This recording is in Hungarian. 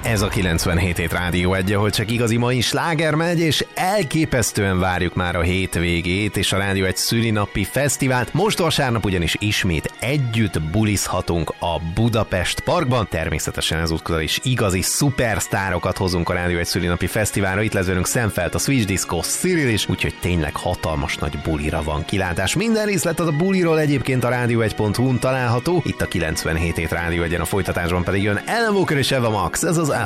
Ez a 97 Rádió 1, ahol csak igazi mai sláger megy, és elképesztően várjuk már a hétvégét és a Rádió 1 szülinapi fesztivált. Most vasárnap ugyanis ismét együtt bulizhatunk a Budapest Parkban. Természetesen ezúttal is igazi szupersztárokat hozunk a Rádió 1 szülinapi fesztiválra. Itt lesz velünk Szemfelt, a Switch Disco, Cyril is, úgyhogy tényleg hatalmas nagy bulira van kilátás. Minden részlet az a buliról egyébként a rádió1.hu-n található. Itt a 97 Rádió 1, a folytatásban pedig jön Alan Walker és Eva Max. Ez az